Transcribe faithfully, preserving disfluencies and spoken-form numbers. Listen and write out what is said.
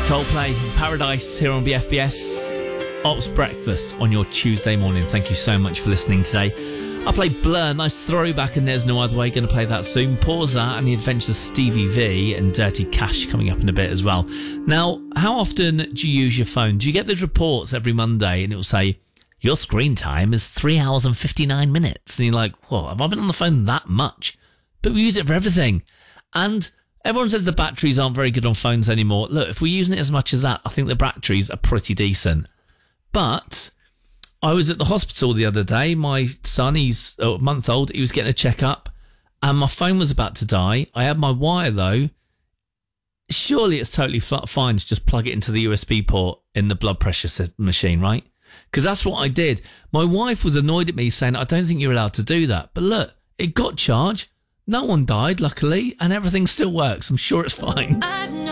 Coldplay, Paradise here on B F B S. Ops Breakfast on your Tuesday morning. Thank you so much for listening today. I played Blur, nice throwback, and There's No Other Way. Going to play that soon. Pause that and the adventures of Stevie V and Dirty Cash coming up in a bit as well. Now, how often do you use your phone? Do you get those reports every Monday and it will say, your screen time is three hours and fifty-nine minutes? And you're like, whoa, have I been on the phone that much? But we use it for everything. And everyone says the batteries aren't very good on phones anymore. Look, if we're using it as much as that, I think the batteries are pretty decent. But I was at the hospital the other day. My son, he's a month old. He was getting a checkup and my phone was about to die. I had my wire though. Surely it's totally fine to just plug it into the U S B port in the blood pressure machine, right? Because that's what I did. My wife was annoyed at me saying, I don't think you're allowed to do that. But look, it got charged. No one died, luckily, and everything still works. I'm sure it's fine.